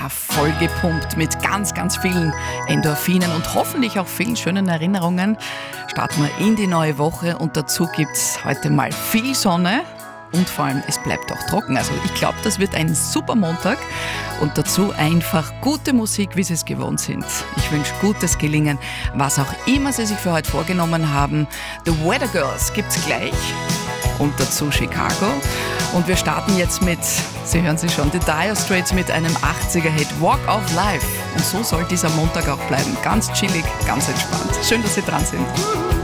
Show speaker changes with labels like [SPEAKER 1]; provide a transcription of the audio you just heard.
[SPEAKER 1] vollgepumpt mit ganz, ganz vielen Endorphinen und hoffentlich auch vielen schönen Erinnerungen. Starten wir in die neue Woche und dazu gibt's heute mal viel Sonne. Und vor allem, es bleibt auch trocken. Also ich glaube, das wird ein super Montag. Und dazu einfach gute Musik, wie Sie es gewohnt sind. Ich wünsche gutes Gelingen, was auch immer Sie sich für heute vorgenommen haben. The Weather Girls gibt's gleich. Und dazu Chicago. Und wir starten jetzt mit, Sie hören sie schon, The Dire Straits mit einem 80er-Hit, Walk of Life. Und so soll dieser Montag auch bleiben. Ganz chillig, ganz entspannt. Schön, dass Sie dran sind.